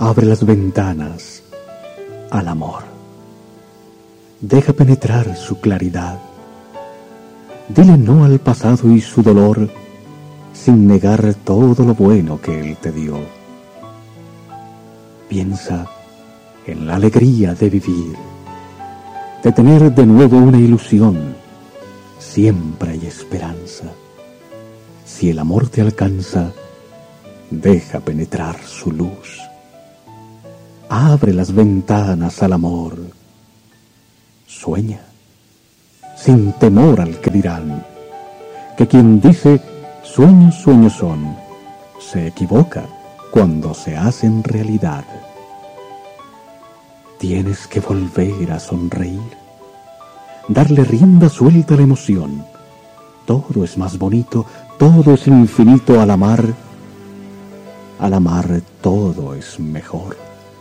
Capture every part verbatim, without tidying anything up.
Abre las ventanas al amor. Deja penetrar su claridad. Dile no al pasado y su dolor, sin negar todo lo bueno que él te dio. Piensa en la alegría de vivir, de tener de nuevo una ilusión. Siempre hay esperanza. Si el amor te alcanza, deja penetrar su luz. Abre las ventanas al amor. Sueña, sin temor al que dirán, que quien dice sueños, sueños son, se equivoca cuando se hacen realidad. Tienes que volver a sonreír, darle rienda suelta a la emoción. Todo es más bonito, todo es infinito al amar. Al amar todo es mejor.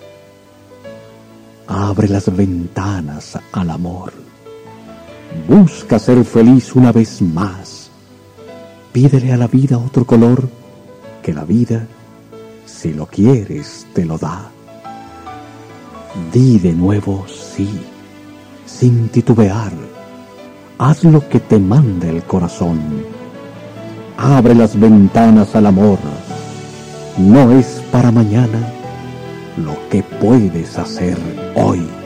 Abre las ventanas al amor. Busca ser feliz una vez más. Pídele a la vida otro color, que la vida, si lo quieres, te lo da. Di de nuevo sí, sin titubear. Haz lo que te manda el corazón. Abre las ventanas al amor. No es para mañana lo que puedes hacer hoy.